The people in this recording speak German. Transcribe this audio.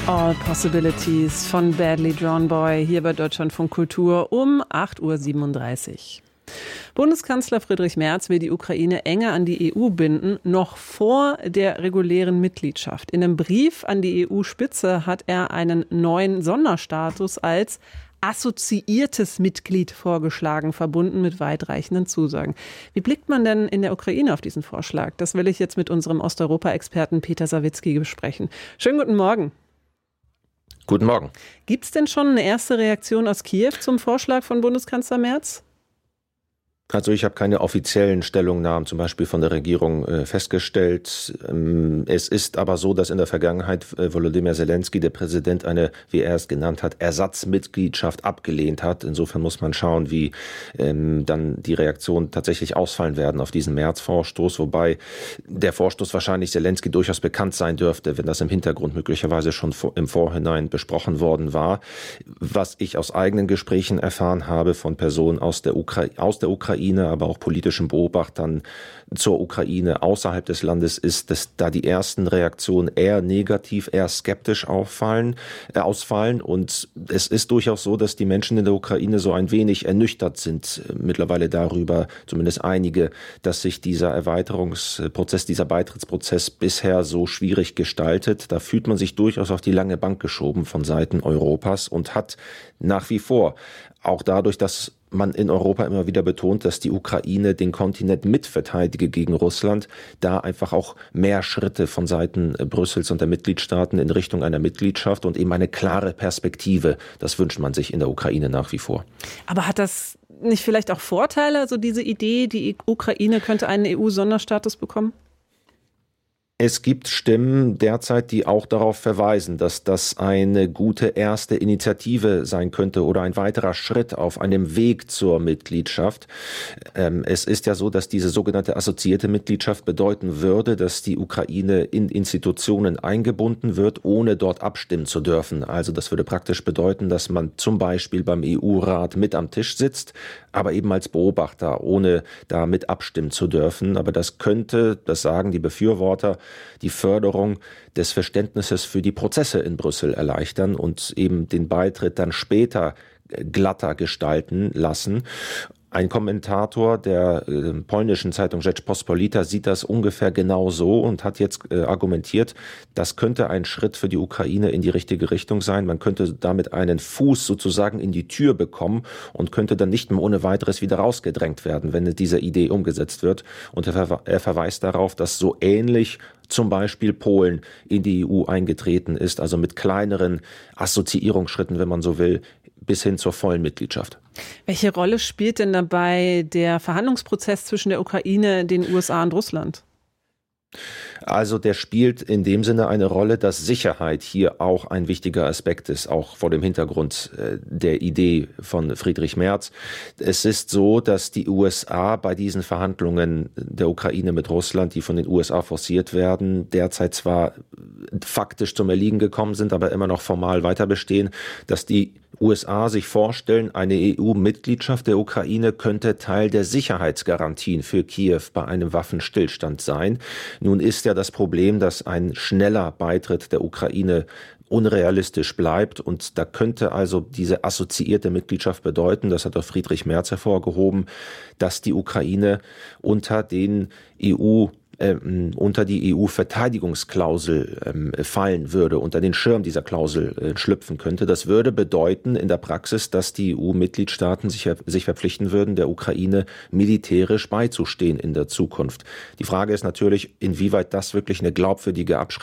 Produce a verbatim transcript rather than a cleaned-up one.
All Possibilities von Badly Drawn Boy hier bei Deutschlandfunk Kultur um acht Uhr siebenunddreißig. Bundeskanzler Friedrich Merz will die Ukraine enger an die E U binden, noch vor der regulären Mitgliedschaft. In einem Brief an die E U-Spitze hat er einen neuen Sonderstatus als assoziiertes Mitglied vorgeschlagen, verbunden mit weitreichenden Zusagen. Wie blickt man denn in der Ukraine auf diesen Vorschlag? Das will ich jetzt mit unserem Osteuropa-Experten Peter Sawicki besprechen. Schönen guten Morgen. Guten Morgen. Gibt es denn schon eine erste Reaktion aus Kiew zum Vorschlag von Bundeskanzler Merz? Also ich habe keine offiziellen Stellungnahmen zum Beispiel von der Regierung äh, festgestellt. Ähm, es ist aber so, dass in der Vergangenheit äh, Volodymyr Zelensky, der Präsident, eine, wie er es genannt hat, Ersatzmitgliedschaft abgelehnt hat. Insofern muss man schauen, wie ähm, dann die Reaktionen tatsächlich ausfallen werden auf diesen März-Vorstoß, wobei der Vorstoß wahrscheinlich Zelensky durchaus bekannt sein dürfte, wenn das im Hintergrund möglicherweise schon vor, im Vorhinein besprochen worden war. Was ich aus eigenen Gesprächen erfahren habe von Personen aus der Ukraine, aus der Ukraine, aber auch politischen Beobachtern zur Ukraine außerhalb des Landes ist, dass da die ersten Reaktionen eher negativ, eher skeptisch auffallen, äh, ausfallen. Und es ist durchaus so, dass die Menschen in der Ukraine so ein wenig ernüchtert sind äh, mittlerweile darüber, zumindest einige, dass sich dieser Erweiterungsprozess, dieser Beitrittsprozess bisher so schwierig gestaltet. Da fühlt man sich durchaus auf die lange Bank geschoben von Seiten Europas und hat nach wie vor, auch dadurch, dass man in Europa immer wieder betont, dass die Ukraine den Kontinent mitverteidige gegen Russland, da einfach auch mehr Schritte von Seiten Brüssels und der Mitgliedstaaten in Richtung einer Mitgliedschaft und eben eine klare Perspektive. Das wünscht man sich in der Ukraine nach wie vor. Aber hat das nicht vielleicht auch Vorteile, also diese Idee, die Ukraine könnte einen E U-Sonderstatus bekommen? Es gibt Stimmen derzeit, die auch darauf verweisen, dass das eine gute erste Initiative sein könnte oder ein weiterer Schritt auf einem Weg zur Mitgliedschaft. Ähm, es ist ja so, dass diese sogenannte assoziierte Mitgliedschaft bedeuten würde, dass die Ukraine in Institutionen eingebunden wird, ohne dort abstimmen zu dürfen. Also das würde praktisch bedeuten, dass man zum Beispiel beim E U-Rat mit am Tisch sitzt, aber eben als Beobachter, ohne da mit abstimmen zu dürfen. Aber das könnte, das sagen die Befürworter, die Förderung des Verständnisses für die Prozesse in Brüssel erleichtern und eben den Beitritt dann später glatter gestalten lassen. Ein Kommentator der äh, polnischen Zeitung Rzeczpospolita sieht das ungefähr genau so und hat jetzt äh, argumentiert, das könnte ein Schritt für die Ukraine in die richtige Richtung sein. Man könnte damit einen Fuß sozusagen in die Tür bekommen und könnte dann nicht mehr ohne weiteres wieder rausgedrängt werden, wenn diese Idee umgesetzt wird. Und er, ver- er verweist darauf, dass so ähnlich zum Beispiel Polen in die E U eingetreten ist, also mit kleineren Assoziierungsschritten, wenn man so will, bis hin zur vollen Mitgliedschaft. Welche Rolle spielt denn dabei der Verhandlungsprozess zwischen der Ukraine, den U S A und Russland? Also der spielt in dem Sinne eine Rolle, dass Sicherheit hier auch ein wichtiger Aspekt ist, auch vor dem Hintergrund der Idee von Friedrich Merz. Es ist so, dass die U S A bei diesen Verhandlungen der Ukraine mit Russland, die von den U S A forciert werden, derzeit zwar faktisch zum Erliegen gekommen sind, aber immer noch formal weiter bestehen, dass die U S A sich vorstellen, eine E U-Mitgliedschaft der Ukraine könnte Teil der Sicherheitsgarantien für Kiew bei einem Waffenstillstand sein. Nun ist ja das Problem, dass ein schneller Beitritt der Ukraine unrealistisch bleibt und da könnte also diese assoziierte Mitgliedschaft bedeuten, das hat auch Friedrich Merz hervorgehoben, dass die Ukraine unter den E U Ähm, unter die E U-Verteidigungsklausel ähm, fallen würde, unter den Schirm dieser Klausel äh, schlüpfen könnte. Das würde bedeuten in der Praxis, dass die E U-Mitgliedstaaten sich, sich verpflichten würden, der Ukraine militärisch beizustehen in der Zukunft. Die Frage ist natürlich, inwieweit das wirklich eine glaubwürdige Abschreckung